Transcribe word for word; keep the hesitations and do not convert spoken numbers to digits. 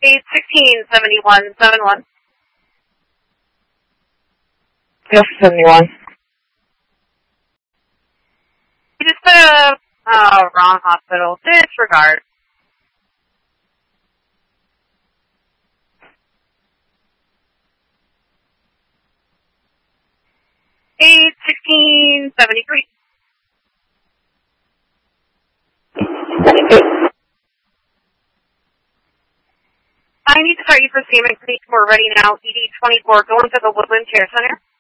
eight sixteen seventy-one seventy-one. Yes, seventy-one. You just put a uh, wrong hospital. Disregard. eight sixteen seventy-three. I need to start you for Salmon Creek. We're ready now. E D twenty-four going to the Woodland Care Center.